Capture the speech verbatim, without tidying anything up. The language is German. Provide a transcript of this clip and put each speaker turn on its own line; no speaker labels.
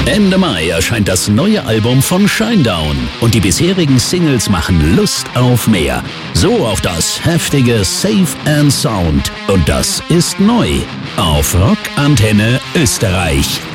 Ende Mai erscheint das neue Album von Shinedown und die bisherigen Singles machen Lust auf mehr. So auch das heftige Safe and Sound. Und das ist neu auf Rock Antenne Österreich.